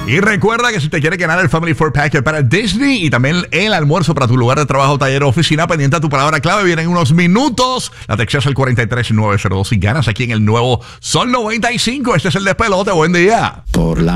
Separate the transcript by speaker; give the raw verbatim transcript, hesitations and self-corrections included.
Speaker 1: Y recuerda que si te quieres ganar el Family Four Pack para Disney y también el almuerzo para tu lugar de trabajo, taller o oficina, pendiente a tu palabra clave, vienen unos minutos. La textas al cuatro tres nueve cero dos y ganas aquí en el nuevo Sol noventa y cinco. Este es el despelote. Buen día.
Speaker 2: Por la